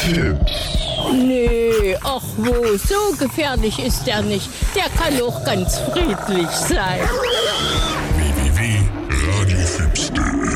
Nee, ach wo, so gefährlich ist er nicht. Der kann auch ganz friedlich sein.